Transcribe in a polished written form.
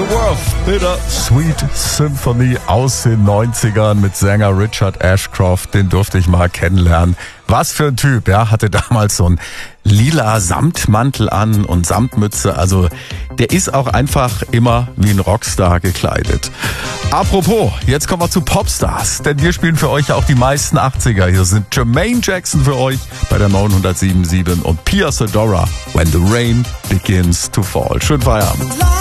Worth, Bitter Sweet Symphony aus den 90ern mit Sänger Richard Ashcroft. Den durfte ich mal kennenlernen. Was für ein Typ, ja, hatte damals so ein lila Samtmantel an und Samtmütze. Also der ist auch einfach immer wie ein Rockstar gekleidet. Apropos, jetzt kommen wir zu Popstars, denn wir spielen für euch ja auch die meisten 80er. Hier sind Jermaine Jackson für euch bei der 907.7 und Pia Sedora, When the Rain Begins to Fall. Schönen Feierabend.